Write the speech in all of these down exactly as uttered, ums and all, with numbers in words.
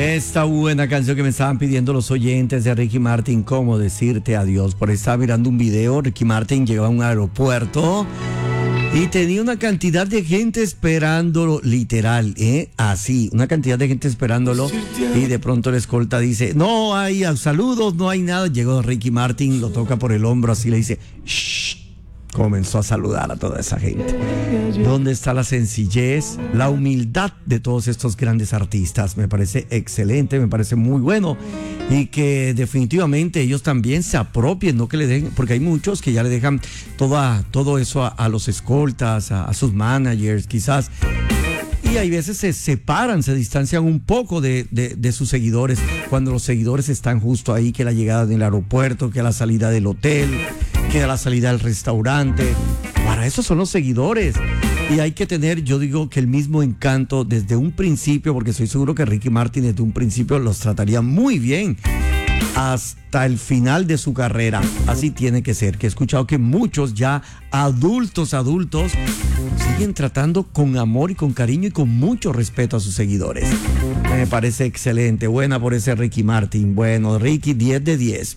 Esta buena canción que me estaban pidiendo los oyentes de Ricky Martin, ¿cómo decirte adiós? Por ahí estaba mirando un video, Ricky Martin llegó a un aeropuerto y tenía una cantidad de gente esperándolo, literal, ¿eh? Así, una cantidad de gente esperándolo y de pronto la escolta dice, no hay saludos, no hay nada. Llegó Ricky Martin, lo toca por el hombro, así le dice, shh. Comenzó a saludar a toda esa gente. ¿Dónde está la sencillez, la humildad de todos estos grandes artistas? Me parece excelente, me parece muy bueno. Y que definitivamente ellos también se apropien, no que le dejen, porque hay muchos que ya le dejan toda, todo eso a, a los escoltas, a, a sus managers, quizás. Y hay veces se separan, se distancian un poco de, de, de sus seguidores, cuando los seguidores están justo ahí, que la llegada del aeropuerto, que la salida del hotel, que la salida del restaurante. Para eso son los seguidores. Y hay que tener, yo digo, que el mismo encanto desde un principio, porque estoy seguro que Ricky Martin desde un principio los trataría muy bien hasta el final de su carrera. Así tiene que ser, que he escuchado que muchos ya adultos, adultos siguen tratando con amor y con cariño y con mucho respeto a sus seguidores. Me parece excelente. Buena por ese Ricky Martin. Bueno, Ricky, diez de diez.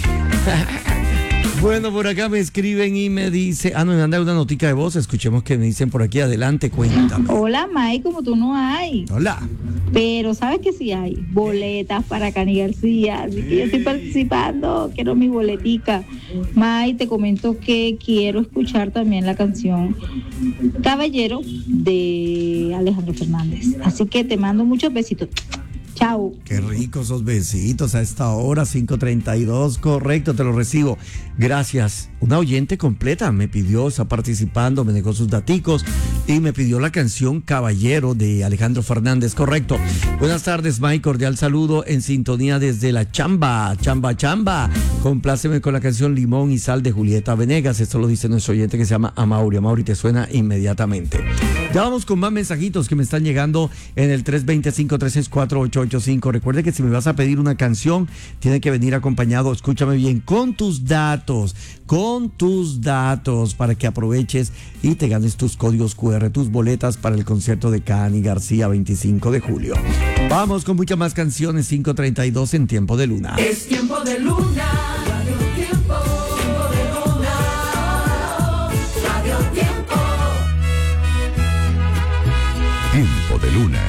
Bueno, por acá me escriben y me dice, ah, no, me manda una notica de voz, escuchemos que me dicen por aquí, adelante, cuéntame. Hola, Mike, como tú no hay. Hola. Pero ¿sabes qué sí hay? Boletas para Cani García, así que yo estoy participando, quiero mi boletica. Mike, te comento que quiero escuchar también la canción Caballero de Alejandro Fernández, así que te mando muchos besitos. Chao. Qué rico esos besitos a esta hora, cinco treinta y dos, correcto, te lo recibo. Gracias. Una oyente completa me pidió, está participando, me dejó sus daticos y me pidió la canción Caballero de Alejandro Fernández, correcto. Buenas tardes, Mike, cordial saludo en sintonía desde la chamba, chamba, chamba. Compláceme con la canción Limón y Sal de Julieta Venegas. Esto lo dice nuestro oyente que se llama Amaury. Amaury, te suena inmediatamente. Ya vamos con más mensajitos que me están llegando en el tres dos cero, cinco tres seis, cuatro ocho ocho cinco. Recuerde que si me vas a pedir una canción, tiene que venir acompañado, escúchame bien, con tus datos, con tus datos, para que aproveches y te ganes tus códigos cu erre, tus boletas para el concierto de Cani García veinticinco de julio. Vamos con muchas más canciones, cinco treinta y dos en Tiempo de Luna. Es Tiempo de Luna. Tiempo de Luna.